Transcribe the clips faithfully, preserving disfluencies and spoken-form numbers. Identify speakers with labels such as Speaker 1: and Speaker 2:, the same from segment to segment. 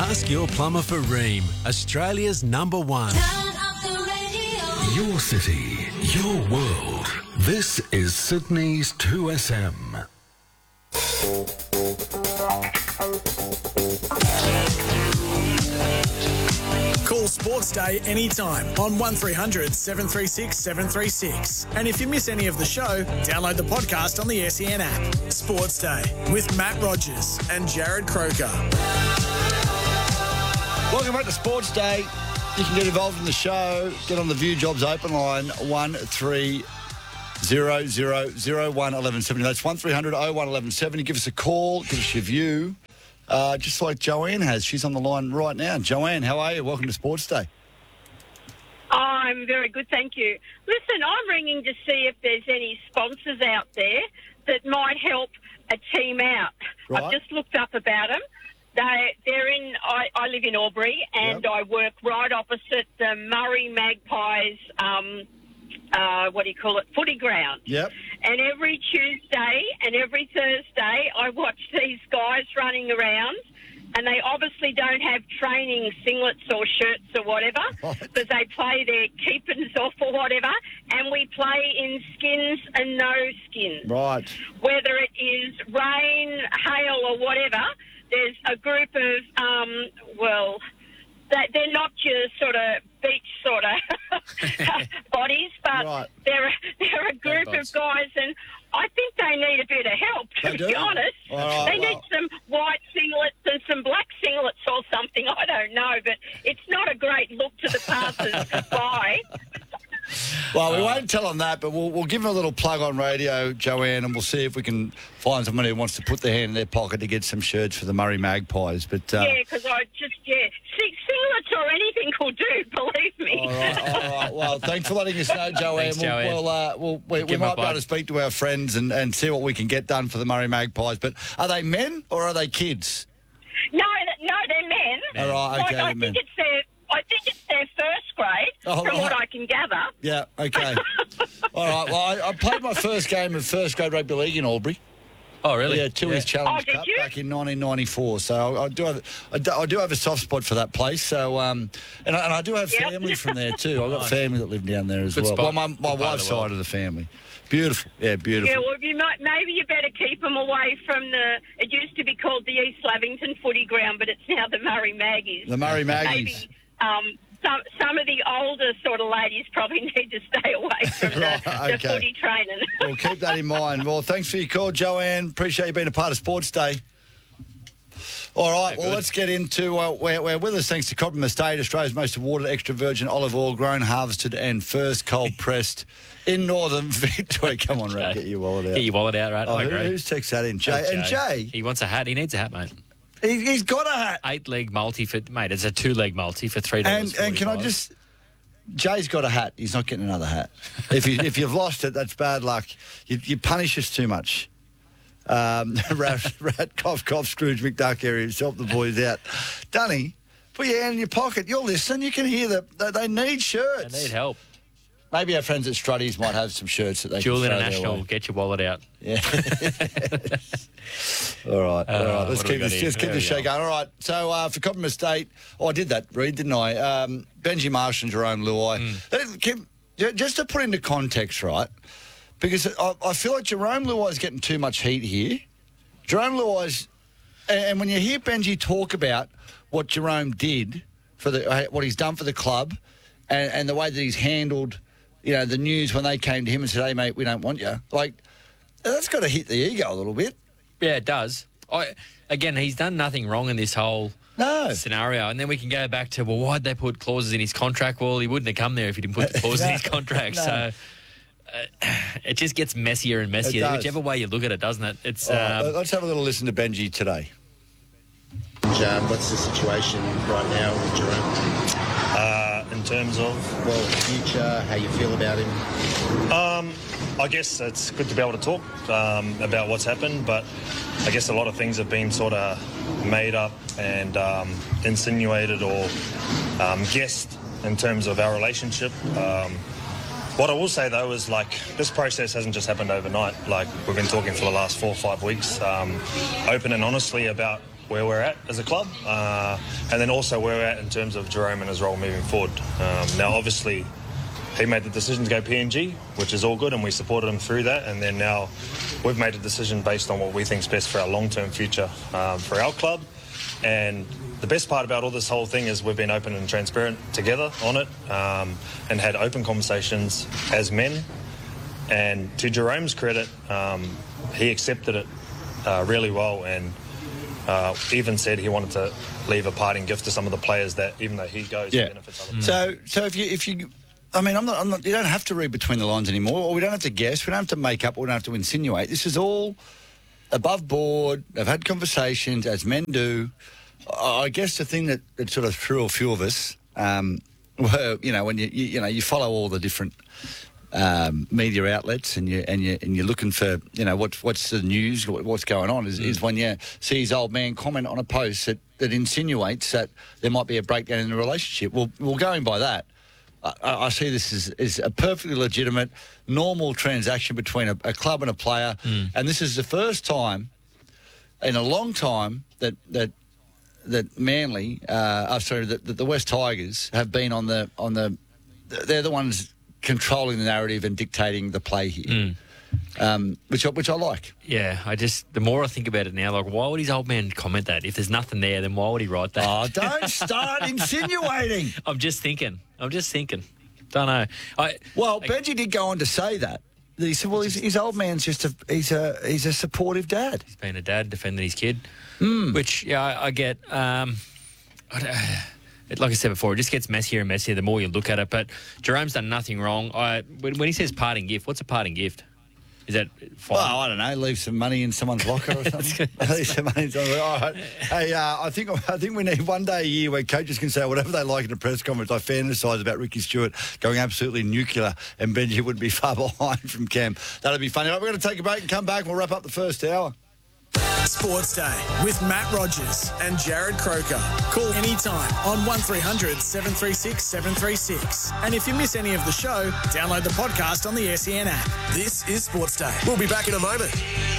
Speaker 1: Ask your plumber for Rheem, Australia's number one.
Speaker 2: Turn up the radio.
Speaker 3: Your city, your world. This is Sydney's two S M.
Speaker 4: Call Sports Day anytime on one three hundred seven three six seven three six. And if you miss any of the show, download the podcast on the S E N app. Sports Day with Matt Rogers and Jared Croker.
Speaker 5: Welcome back to Sports Day. You can get involved in the show. Get on the View Jobs open line, one three zero zero zero one one one seven zero. That's one three hundred oh one one one seven zero. Give us a call. Give us your view. Uh, just like Joanne has. She's on the line right now. Joanne, how are you? Welcome to Sports Day.
Speaker 6: I'm very good, thank you. Listen, I'm ringing to see if there's any sponsors out there that might help a team out.
Speaker 5: Right.
Speaker 6: I've just looked up about them. They, they're in, I, I live in Albury, and
Speaker 5: Yep.
Speaker 6: I work right opposite the Murray Magpies, um, uh, what do you call it, footy ground.
Speaker 5: Yep.
Speaker 6: And every Tuesday and every Thursday, I watch these guys running around, and they obviously don't have training singlets or shirts or whatever,
Speaker 5: Right.
Speaker 6: because they play their keepers off or whatever, and we play in skins and no skins.
Speaker 5: Right.
Speaker 6: Whether it is rain, hail, or whatever, there's a group of, um, well, they- they're not your sort of beach sort of bodies, but
Speaker 5: Right.
Speaker 6: they're, they're a group of guys, and I think they need a bit of help, to
Speaker 5: They
Speaker 6: be
Speaker 5: do?
Speaker 6: honest.
Speaker 5: All right,
Speaker 6: they
Speaker 5: well-
Speaker 6: need some white singlets and some black singlets or something, I don't know, but it's not a great look to the passers-by.
Speaker 5: Well, we won't tell them that, but we'll, we'll give them a little plug on radio, Joanne, and we'll see if we can find someone who wants to put their hand in their pocket to get some shirts for the Murray Magpies. But uh,
Speaker 6: Yeah, because I just, yeah, sing- singlets or anything will do, believe me.
Speaker 5: all right, all right. Well, thanks for letting us know, Joanne.
Speaker 7: Thanks,
Speaker 5: we'll,
Speaker 7: Joanne.
Speaker 5: We'll, uh, we'll, we, we
Speaker 7: Give 'em a
Speaker 5: might be able
Speaker 7: bite.
Speaker 5: to speak to our friends and, and see what we can get done for the Murray Magpies. But are they men or are they kids?
Speaker 6: No, th- no, they're men.
Speaker 5: All right,
Speaker 6: Like,
Speaker 5: okay,
Speaker 6: I
Speaker 5: they're men.
Speaker 6: think it's their, I think it's their first grade,
Speaker 5: Oh,
Speaker 6: from what
Speaker 5: right.
Speaker 6: I can gather.
Speaker 5: Yeah, okay. All right, well, I, I played my first game of first grade rugby league in Albury.
Speaker 7: Oh, really?
Speaker 5: Yeah, Tui's Challenge
Speaker 6: Oh, did
Speaker 5: Cup
Speaker 6: you?
Speaker 5: back in nineteen ninety-four. So I, I do have I do, I do have a soft spot for that place. So um, and I, and I do have
Speaker 6: Yep.
Speaker 5: family from there too. I've got family that live down there as
Speaker 7: Good
Speaker 5: well.
Speaker 7: spot.
Speaker 5: Well, my, my
Speaker 7: Good part of
Speaker 5: wife's
Speaker 7: the world.
Speaker 5: side of the family. Beautiful, yeah, beautiful.
Speaker 6: Yeah, well, you might, maybe you better keep them away from the, it used to be called the East Lavington footy ground, but it's now the Murray Maggies.
Speaker 5: The Murray Maggies.
Speaker 6: Maybe um, some, some of the older sort of ladies probably need to stay away from the,
Speaker 5: Right,
Speaker 6: the
Speaker 5: okay.
Speaker 6: footy training.
Speaker 5: Well, keep that in mind. Well, thanks for your call, Joanne. Appreciate you being a part of Sports Day. All right, well,
Speaker 7: good.
Speaker 5: let's get into, uh, we're, we're with us thanks to Cobram Estate, Australia's most awarded extra virgin olive oil, grown, harvested and first cold pressed in northern Victoria. Come on, Ray, get your wallet out.
Speaker 7: Get your wallet out, right?
Speaker 5: Oh,
Speaker 7: I
Speaker 5: who,
Speaker 7: agree.
Speaker 5: who's texted that in? Jay.
Speaker 7: That's
Speaker 5: And Jay,
Speaker 7: He wants a hat. He needs a hat, mate.
Speaker 5: he, he's got a hat.
Speaker 7: Eight leg multi for, mate, it's a two leg multi for three dollars.
Speaker 5: And, and can I just, Jay's got a hat. He's not getting another hat. If, you, if you've lost it, that's bad luck. You, you punish us too much. Um, rat, rat, cough, cough, Scrooge McDuck area. Help the boys out. Dunny, put your hand in your pocket. You're listening. You can hear that they, they need shirts.
Speaker 7: I need help.
Speaker 5: Maybe our friends at Struddy's might have some shirts that they
Speaker 7: Jewel
Speaker 5: can throw their
Speaker 7: International,
Speaker 5: way.
Speaker 7: get your wallet out.
Speaker 5: Yeah. all right, all
Speaker 7: Uh,
Speaker 5: right. Let's
Speaker 7: what do we
Speaker 5: keep
Speaker 7: got
Speaker 5: this.
Speaker 7: here?
Speaker 5: Let's keep
Speaker 7: There
Speaker 5: this
Speaker 7: we
Speaker 5: show
Speaker 7: go.
Speaker 5: going. All right. So uh, for Cobram Estate, oh, I did that, Reed, didn't I? Um, Benji Marsh and Jerome Luai.
Speaker 7: Mm.
Speaker 5: That- Kim, ju- just to put into context, right? Because I, I feel like Jerome Luai is getting too much heat here. Jerome Luai's, and, and when you hear Benji talk about what Jerome did for the uh, what he's done for the club, and, and the way that he's handled, you know, the news when they came to him and said, "Hey, mate, we don't want you," like that's got to hit the ego a little bit.
Speaker 7: Yeah, it does. I, again, he's done nothing wrong in this whole
Speaker 5: No.
Speaker 7: scenario. And then we can go back to, well, why'd they put clauses in his contract? Well, he wouldn't have come there if he didn't put the clauses in his
Speaker 5: No,
Speaker 7: contract.
Speaker 5: no.
Speaker 7: So uh, it just gets messier and messier.
Speaker 5: does.
Speaker 7: Whichever way you look at it, doesn't it? It's
Speaker 5: All right,
Speaker 7: um,
Speaker 5: let's have a little listen to Benji today.
Speaker 8: Um, what's the situation right now with Jerome?
Speaker 9: Uh, in terms of,
Speaker 8: Well, future, how you feel about him?
Speaker 9: um, I guess it's good to be able to talk um, about what's happened, but I guess a lot of things have been sort of made up and um, insinuated or um, guessed in terms of our relationship. Um, what I will say, though, is, like, this process hasn't just happened overnight. Like, we've been talking for the last four or five weeks, um, open and honestly about where we're at as a club, uh, and then also where we're at in terms of Jerome and his role moving forward. Um, now, obviously, he made the decision to go P N G, which is all good, and we supported him through that. And then now we've made a decision based on what we think is best for our long-term future um, for our club. And the best part about all this whole thing is we've been open and transparent together on it um, and had open conversations as men. And to Jerome's credit, um, he accepted it uh, really well and uh, even said he wanted to leave a parting gift to some of the players that, even though he goes,
Speaker 5: Yeah.
Speaker 9: it benefits other players.
Speaker 5: So, so if you, if you, I mean, I'm not, I'm not. You don't have to read between the lines anymore, or we don't have to guess. We don't have to make up. Or we don't have to insinuate. This is all above board. They've had conversations as men do. I guess the thing that, that sort of threw a few of us, um, were, you know, when you, you you know you follow all the different um, media outlets and you and you and you're looking for, you know, what's what's the news, what, what's going on, is, mm. is when you see his old man comment on a post that, that insinuates that there might be a breakdown in the relationship. Well, well, going by that, I, I see this as, as a perfectly legitimate, normal transaction between a, a club and a player,
Speaker 7: Mm.
Speaker 5: and this is the first time in a long time that that. that Manly, uh, oh, sorry, that, that the West Tigers have been on the on the, they're the ones controlling the narrative and dictating the play here,
Speaker 7: Mm.
Speaker 5: um, which I, which I like.
Speaker 7: Yeah, I just, the more I think about it now, like, why would his old man comment that? If there's nothing there, then why would he write that?
Speaker 5: Oh, don't start insinuating.
Speaker 7: I'm just thinking. I'm just thinking. Don't know. I,
Speaker 5: Well,
Speaker 7: I,
Speaker 5: Benji did go on to say that. He said, "Well, his, his old man's just a he's a he's a supportive dad."
Speaker 7: He's been a dad defending his kid,
Speaker 5: Mm.
Speaker 7: which yeah, I, I get. Um, I don't- it, like I said before, it just gets messier and messier the more you look at it. But Jerome's done nothing wrong. I when, when he says parting gift, what's a parting gift? Is that fine?
Speaker 5: Well, I don't know. Leave some money in someone's locker or something. Leave some money in someone's All right. Hey, uh, I think I think we need one day a year where coaches can say whatever they like in a press conference. I fantasise about Ricky Stewart going absolutely nuclear, and Benji would be far behind from Cam. That'd be funny. All right, we're going to take a break and come back. We'll wrap up the first hour.
Speaker 4: Sports Day with Matt Rogers and Jared Croker. Call anytime on one three hundred seven three six seven three six. And if you miss any of the show, download the podcast on the S E N app. This is Sports Day. We'll be back in a moment.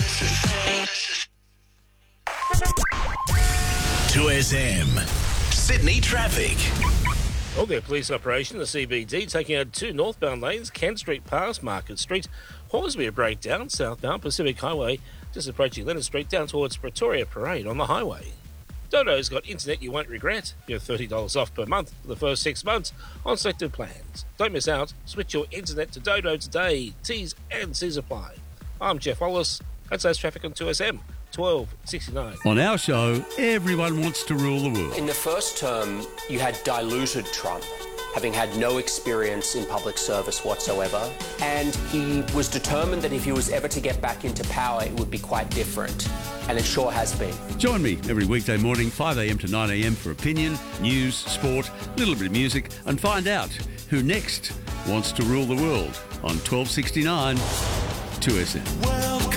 Speaker 10: two S M. Sydney traffic.
Speaker 11: Augo Police Operation, the C B D, taking out two northbound lanes, Kent Street past Market Street. Horsby a breakdown, southbound Pacific Highway, just approaching Leonard Street down towards Pretoria Parade on the highway. Dodo's got internet you won't regret. You're thirty dollars off per month for the first six months on selected plans. Don't miss out. Switch your internet to Dodo today. T's and C's apply. I'm Jeff Wallace. That's those traffic on two S M. twelve sixty-nine.
Speaker 12: On our show, everyone wants to rule the world.
Speaker 13: In the first term, you had diluted Trump, having had no experience in public service whatsoever. And he was determined that if he was ever to get back into power, it would be quite different. And it sure has been. Join me every weekday morning, five a.m. to nine a.m. for opinion, news, sport, a little bit of music, and find out who next wants to rule the world on twelve sixty-nine two S M.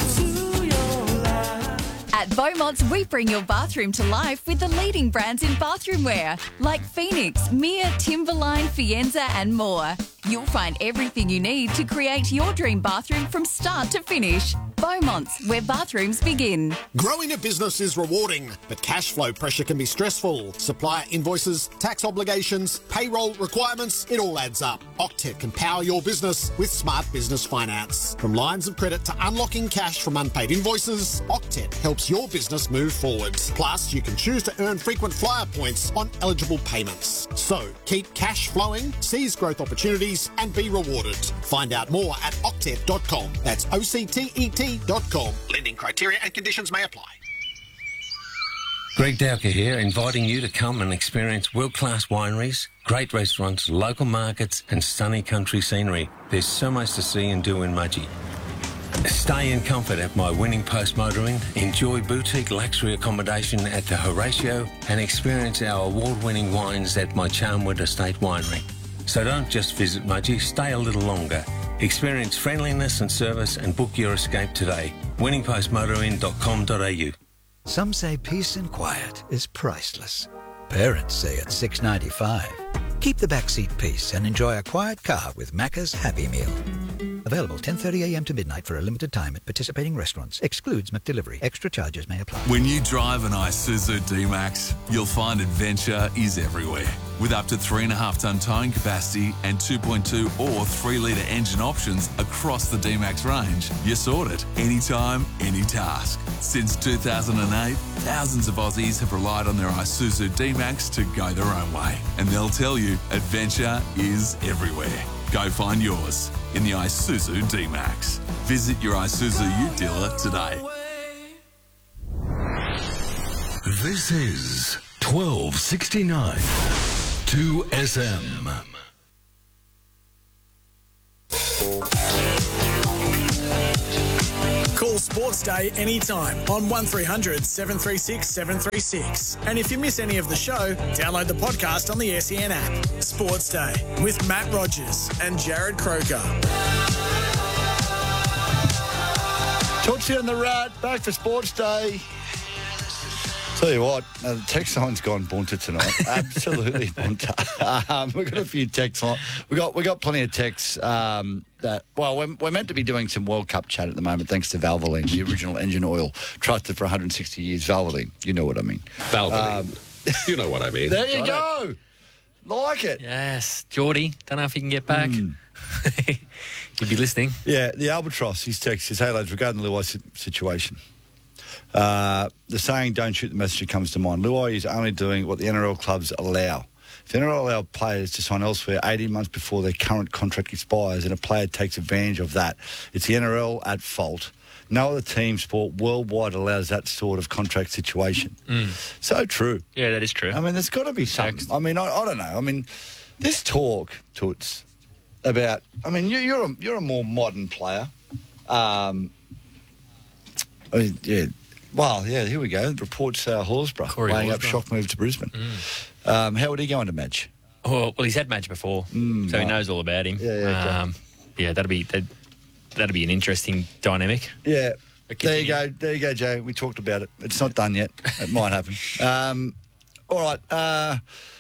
Speaker 14: At Beaumont's, we bring your bathroom to life with the leading brands in bathroom wear, like Phoenix, Mir, Timberline, Fienza and more. You'll find everything you need to create your dream bathroom from start to finish. Beaumont's, where bathrooms begin.
Speaker 15: Growing a business is rewarding, but cash flow pressure can be stressful. Supplier invoices, tax obligations, payroll requirements, it all adds up. Octet can power your business with smart business finance. From lines of credit to unlocking cash from unpaid invoices, Octet helps your business move forward. Plus, you can choose to earn frequent flyer points on eligible payments. So, keep cash flowing, seize growth opportunities, and be rewarded. Find out more at octet dot com. That's O C T E T dot com. Lending criteria and conditions may apply.
Speaker 16: Greg Dowker here, inviting you to come and experience world-class wineries, great restaurants, local markets and stunning country scenery. There's so much to see and do in Mudgee. Stay in comfort at my Winning Post Motoring, enjoy boutique luxury accommodation at the Horatio and experience our award-winning wines at my Charnwood Estate Winery. So don't just visit Mudgee, stay a little longer. Experience friendliness and service and book your escape today. winning post motoring dot com dot a u.
Speaker 17: Some say peace and quiet is priceless. Parents say it's six dollars ninety-five. Keep the backseat peace and enjoy a quiet car with Macca's Happy Meal. Available ten thirty a m to midnight for a limited time at participating restaurants. Excludes McDelivery. Extra charges may apply.
Speaker 18: When you drive an Isuzu D-Max, you'll find adventure is everywhere. With up to three and a half tonne towing capacity and two point two or three litre engine options across the D-Max range, you're sorted. Anytime, any task. Since two thousand eight, thousands of Aussies have relied on their Isuzu D-Max to go their own way. And they'll tell you adventure is everywhere. Go find yours in the Isuzu D-Max. Visit your Isuzu U dealer today.
Speaker 3: This is twelve sixty-nine two S M.
Speaker 4: Call Sports Day anytime on one three hundred seven three six seven three six. And if you miss any of the show, download the podcast on the S E N app. Sports Day with Matt Rogers and Jared Croker.
Speaker 5: Tootsie and the Rat, back for Sports Day. Tell you what, uh, the text line's gone bunter tonight. Absolutely bunter. Um, we've got a few texts on. We got we got plenty of texts. Um, that well, we're, we're meant to be doing some World Cup chat at the moment, thanks to Valvoline, the original engine oil, trusted for one hundred sixty years. Valvoline, you know what I mean.
Speaker 19: Valvoline,
Speaker 5: um,
Speaker 19: you know what I mean.
Speaker 5: There you
Speaker 19: Right.
Speaker 5: go. Like it.
Speaker 7: Yes, Geordie. Don't know if he can get back.
Speaker 5: Mm.
Speaker 7: You'd be listening.
Speaker 5: Yeah, the Albatross, his text says, hey lads, regarding the Luai si- situation, uh, the saying don't shoot the messenger comes to mind. Luai is only doing what the N R L clubs allow. If the N R L allow players to sign elsewhere eighteen months before their current contract expires and a player takes advantage of that, it's the N R L at fault. No other team sport worldwide allows that sort of contract situation.
Speaker 7: Mm.
Speaker 5: So true.
Speaker 7: Yeah, that is true.
Speaker 5: I mean, there's got to be something. I mean, I, I don't know. I mean, this talk, Toots, about, I mean, you, you're, a, you're a more modern player. Um, I mean, yeah. Well, yeah, here we go. Reports uh, Horsburgh
Speaker 7: Corey
Speaker 5: weighing up
Speaker 7: Horsburgh.
Speaker 5: shock move to Brisbane.
Speaker 7: Mm.
Speaker 5: Um, how would he go into match?
Speaker 7: Oh, well, he's had match before,
Speaker 5: Mm,
Speaker 7: so he
Speaker 5: right.
Speaker 7: knows all about him.
Speaker 5: Yeah, yeah, okay.
Speaker 7: um, yeah, that'll be that, that'll be an interesting dynamic.
Speaker 5: Yeah.
Speaker 7: But
Speaker 5: There you
Speaker 7: continue.
Speaker 5: go. There you go, Joe. We talked about it. It's not done yet. It might happen. Um, all right. Uh,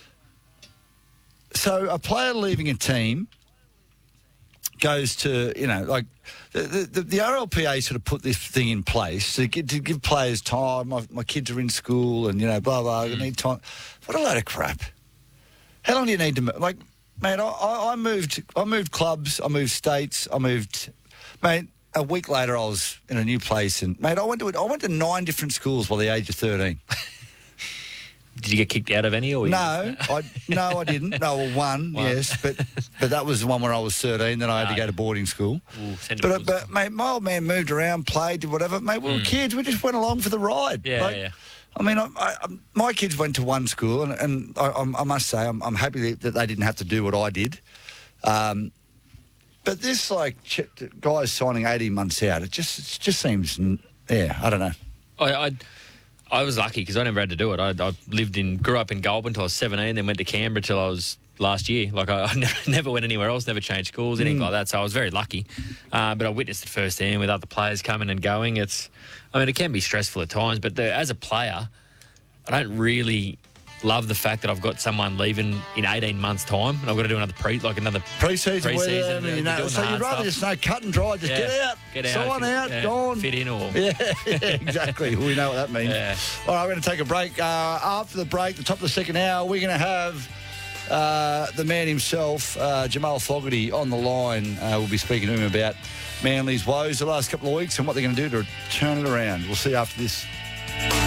Speaker 5: so a player leaving a team goes to, you know, like the, the, the R L P A sort of put this thing in place to, get, to give players time. My, my kids are in school and, you know, blah, blah, I need time. What a load of crap. How long do you need to move? Like, mate, I, I I moved I moved clubs, I moved states, I moved, mate, a week later I was in a new place and, mate, I went to I went to nine different schools by the age of thirteen.
Speaker 7: Did you get kicked out of any? Or
Speaker 5: No, I no, I didn't. No, well, one,
Speaker 7: One.
Speaker 5: yes, but but that was the one where I was thirteen. Then I had to go to boarding school.
Speaker 7: Ooh, send
Speaker 5: But,
Speaker 7: him
Speaker 5: uh,
Speaker 7: to-
Speaker 5: but mate, my old man moved around, played, did whatever. Mate, we were kids. We just went along for the ride.
Speaker 7: Yeah,
Speaker 5: Like,
Speaker 7: yeah.
Speaker 5: I mean, I, I, my kids went to one school, and, and I, I'm- I must say, I'm, I'm happy that they didn't have to do what I did. Um, but this, like, ch- guys signing eighteen months out, it just it just seems, n- yeah, I don't know.
Speaker 7: I, I, I was lucky because I never had to do it. I, I lived in, grew up in Goulburn until I was seventeen, then went to Canberra till I was last year. Like, I, I never, never went anywhere else, never changed schools, anything
Speaker 5: Mm.
Speaker 7: like that. So I was very lucky. Uh, but I witnessed it firsthand with other players coming and going. It's, I mean, it can be stressful at times, but the, as a player, I don't really love the fact that I've got someone leaving in eighteen months' time and I've got to do another pre, like another
Speaker 5: Pre-season,
Speaker 7: pre-season,
Speaker 5: where,
Speaker 7: and, uh,
Speaker 5: you know,
Speaker 7: doing
Speaker 5: so
Speaker 7: the
Speaker 5: you'd
Speaker 7: hard
Speaker 5: rather
Speaker 7: stuff.
Speaker 5: just know, cut and dry, just
Speaker 7: Yeah.
Speaker 5: get out,
Speaker 7: Get out,
Speaker 5: sign
Speaker 7: fit-
Speaker 5: out,
Speaker 7: yeah,
Speaker 5: gone.
Speaker 7: fit in or-
Speaker 5: Yeah, yeah, exactly. We know what that means.
Speaker 7: Yeah.
Speaker 5: All right, we're going to take a break. Uh, after the break, the top of the second hour, we're going to have uh, the man himself, uh, Jamal Fogarty, on the line. Uh, we'll be speaking to him about Manly's woes the last couple of weeks and what they're going to do to turn it around. We'll see you after this.